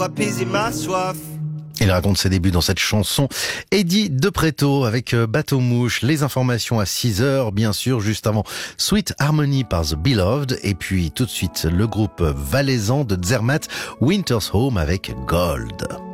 apaiser ma soif. Il raconte ses débuts dans cette chanson. Eddie De Pretto avec Bateau-Mouche. Les informations à 6h, bien sûr, juste avant Sweet Harmony par The Beloved. Et puis tout de suite, le groupe valaisan de Zermatt, Winter's Home avec Gold.